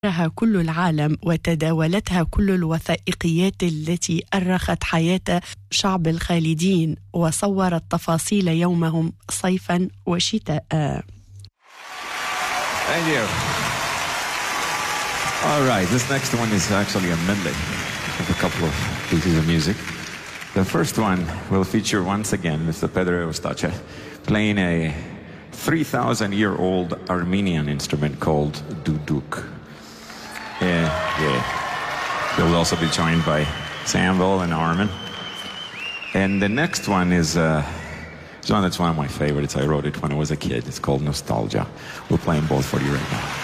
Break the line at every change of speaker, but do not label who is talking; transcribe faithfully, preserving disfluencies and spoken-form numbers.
كل العالم وتداولتها كل الوثائقيات التي أرخت حياة شعب الخالدين وصورت تفاصيل يومهم صيفا وشتاء.
Thank you. All right, this next one is actually a medley of a couple of pieces of music. The first one will feature once again Mister Pedro Eustache playing a three thousand year old Armenian instrument called duduk. Yeah, yeah. They'll also be joined by Samvel and Armin. And the next one is uh, one that's one of my favorites. I wrote it when I was a kid. It's called Nostalgia. We're playing both for you right now.